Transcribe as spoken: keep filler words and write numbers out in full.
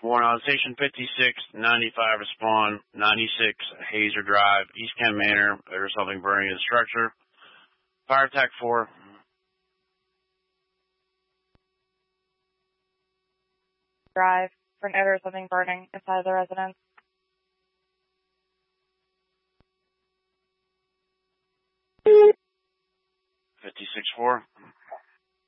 Warren on Station fifty-six ninety-five, respond, ninety-six Hazer Drive, East Kent Manor. There's something burning in the structure. Fire attack four. Drive, for an odor of something burning inside the residence. fifty-six four.